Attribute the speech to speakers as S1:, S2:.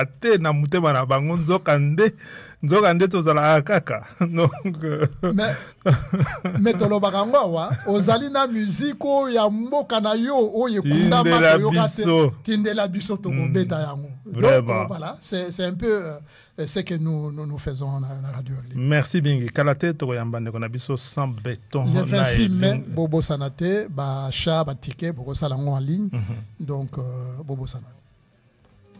S1: te na mutema na bango nzokande tozala kaka. Donc
S2: mais tolobaka ngwa ozali na musique o ya mboka na yo o yekunda
S1: mato
S2: tindela biso to beta yango. Donc voilà, c'est un peu ce que nous faisons na radio.
S1: Merci bingi kalate to yambande kona biso sans béton.
S2: Le 26 mai Bobo Sanate ba cha ba ticket Bobo Salango en ligne. Donc Bobo Sanate.